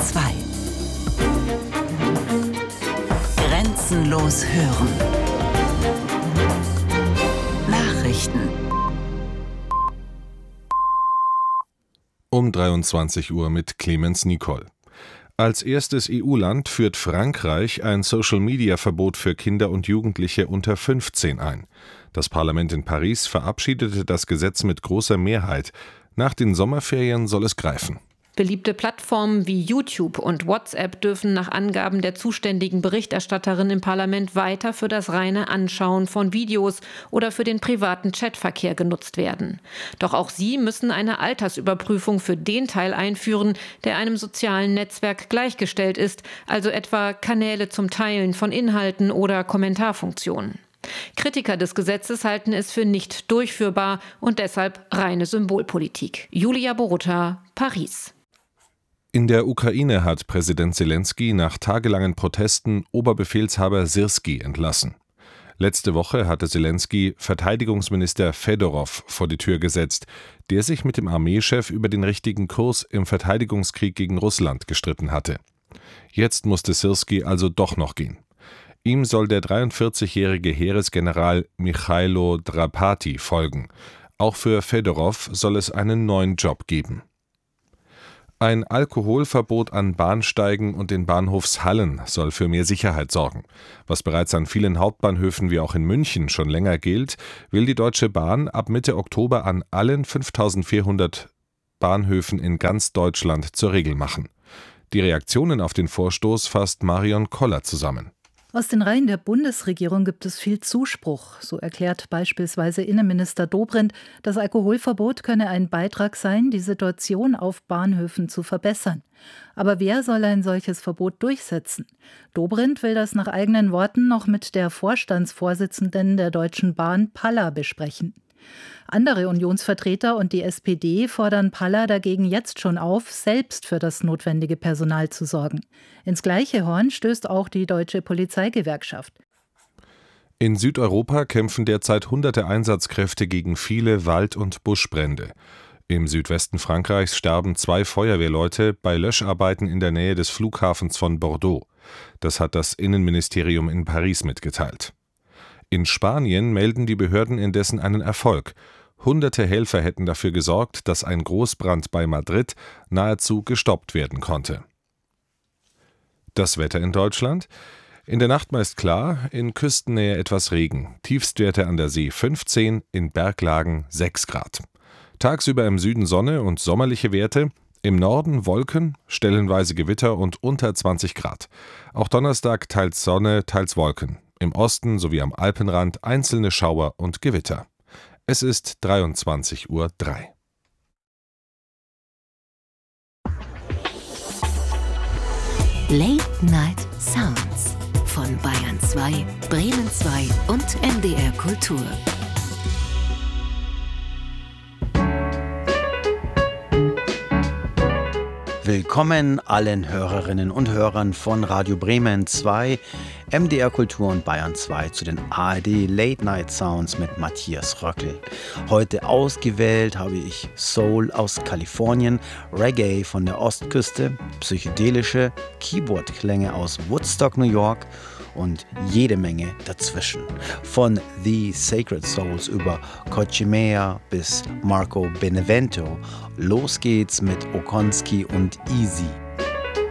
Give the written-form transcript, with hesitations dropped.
2. Grenzenlos hören. Nachrichten. Um 23 Uhr mit Clemens Nicol. Als erstes EU-Land führt Frankreich ein Social-Media-Verbot für Kinder und Jugendliche unter 15 ein. Das Parlament in Paris verabschiedete das Gesetz mit großer Mehrheit. Nach den Sommerferien soll es greifen. Beliebte Plattformen wie YouTube und WhatsApp dürfen nach Angaben der zuständigen Berichterstatterin im Parlament weiter für das reine Anschauen von Videos oder für den privaten Chatverkehr genutzt werden. Doch auch sie müssen eine Altersüberprüfung für den Teil einführen, der einem sozialen Netzwerk gleichgestellt ist, also etwa Kanäle zum Teilen von Inhalten oder Kommentarfunktionen. Kritiker des Gesetzes halten es für nicht durchführbar und deshalb reine Symbolpolitik. Julia Borutta, Paris. In der Ukraine hat Präsident Selenskyj nach tagelangen Protesten Oberbefehlshaber Syrskij entlassen. Letzte Woche hatte Selenskyj Verteidigungsminister Fedorov vor die Tür gesetzt, der sich mit dem Armeechef über den richtigen Kurs im Verteidigungskrieg gegen Russland gestritten hatte. Jetzt musste Syrskij also doch noch gehen. Ihm soll der 43-jährige Heeresgeneral Michailo Drapati folgen. Auch für Fedorov soll es einen neuen Job geben. Ein Alkoholverbot an Bahnsteigen und in Bahnhofshallen soll für mehr Sicherheit sorgen. Was bereits an vielen Hauptbahnhöfen wie auch in München schon länger gilt, will die Deutsche Bahn ab Mitte Oktober an allen 5400 Bahnhöfen in ganz Deutschland zur Regel machen. Die Reaktionen auf den Vorstoß fasst Marion Koller zusammen. Aus den Reihen der Bundesregierung gibt es viel Zuspruch. So erklärt beispielsweise Innenminister Dobrindt, das Alkoholverbot könne ein Beitrag sein, die Situation auf Bahnhöfen zu verbessern. Aber wer soll ein solches Verbot durchsetzen? Dobrindt will das nach eigenen Worten noch mit der Vorstandsvorsitzenden der Deutschen Bahn, Palla, besprechen. Andere Unionsvertreter und die SPD fordern Palla dagegen jetzt schon auf, selbst für das notwendige Personal zu sorgen. Ins gleiche Horn stößt auch die Deutsche Polizeigewerkschaft. In Südeuropa kämpfen derzeit hunderte Einsatzkräfte gegen viele Wald- und Buschbrände. Im Südwesten Frankreichs sterben 2 Feuerwehrleute bei Löscharbeiten in der Nähe des Flughafens von Bordeaux. Das hat das Innenministerium in Paris mitgeteilt. In Spanien melden die Behörden indessen einen Erfolg. Hunderte Helfer hätten dafür gesorgt, dass ein Großbrand bei Madrid nahezu gestoppt werden konnte. Das Wetter in Deutschland? In der Nacht meist klar, in Küstennähe etwas Regen. Tiefstwerte an der See 15, in Berglagen 6 Grad. Tagsüber im Süden Sonne und sommerliche Werte. Im Norden Wolken, stellenweise Gewitter und unter 20 Grad. Auch Donnerstag teils Sonne, teils Wolken. Im Osten sowie am Alpenrand einzelne Schauer und Gewitter. Es ist 23:03 Uhr. Late Night Sounds von Bayern 2, Bremen 2 und NDR Kultur. Willkommen allen Hörerinnen und Hörern von Radio Bremen 2, MDR Kultur und Bayern 2 zu den ARD Late Night Sounds mit Matthias Röckl. Heute ausgewählt habe ich Soul aus Kalifornien, Reggae von der Ostküste, psychedelische Keyboard-Klänge aus Woodstock, New York und jede Menge dazwischen. Von The Sacred Souls über Kochimea bis Marco Benevento. Los geht's mit Okonski und Easy.